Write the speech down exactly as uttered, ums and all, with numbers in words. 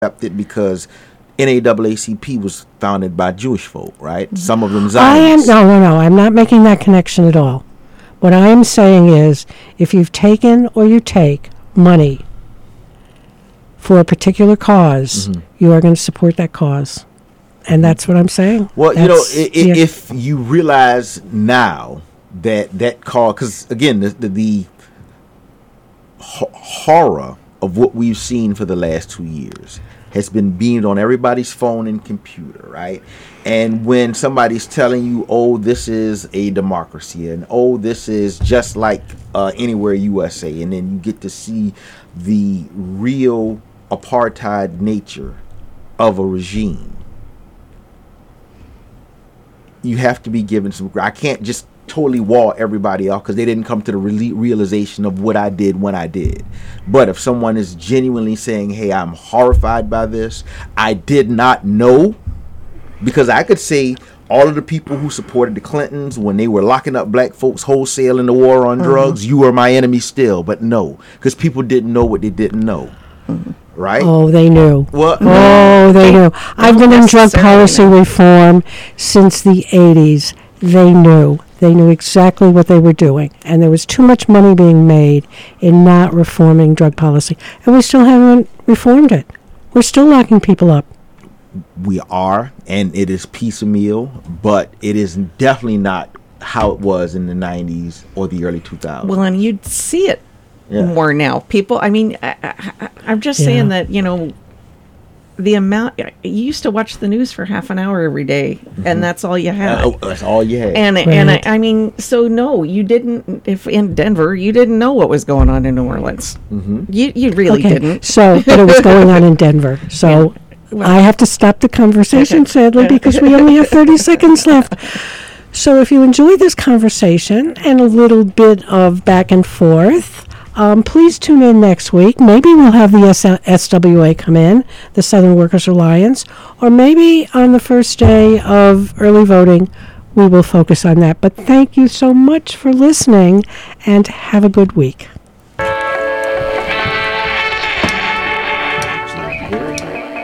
accepted because N double A C P was founded by Jewish folk, right? Some of them I am Zionists. no, no, no. I'm not making that connection at all. What I am saying is, if you've taken or you take money for a particular because Mm-hmm. you are going to support that cause, and that's what I'm saying. Well, you know, That's i- i- the- if you realize now that that call, because again, the, the, the ho- horror of what we've seen for the last two years has been beamed on everybody's phone and computer, right? And when somebody's telling you, oh, this is a democracy, and oh, this is just like uh, Anywhere U S A, and then you get to see the real apartheid nature of a regime, you have to be given some. I can't just totally wall everybody off because they didn't come to the reali- realization of what I did when I did. But if someone is genuinely saying, hey, I'm horrified by this, I did not know, because I could say all of the people who supported the Clintons when they were locking up black folks wholesale in the war on drugs, you are my enemy still. But no, because people didn't know what they didn't know. Right? Oh, they knew. Well, Oh, they knew. I've been in drug necessarily policy know. reform since the eighties. They knew. They knew exactly what they were doing. And there was too much money being made in not reforming drug policy. And we still haven't reformed it. We're still locking people up. we are, and it is piecemeal, but it is definitely not how it was in the nineties or the early two thousands. Well, and you'd see it Yeah. more now. People, I mean, I, I, I'm just Yeah. saying that, you know, the amount, you used to watch the news for half an hour every day, and that's all you had. Uh, oh, that's all you had. And and I, Right. I mean, so no, you didn't. If in Denver, you didn't know what was going on in New Orleans. Mm-hmm. You you really Okay, didn't. so, but it was going on in Denver. So Well- I have to stop the conversation, Okay. sadly, because we only have thirty seconds left. So if you enjoyed this conversation and a little bit of back and forth, um, please tune in next week. Maybe we'll have the S- SWA come in, the Southern Workers Alliance, or maybe on the first day of early voting, we will focus on that. But thank you so much for listening, and have a good week.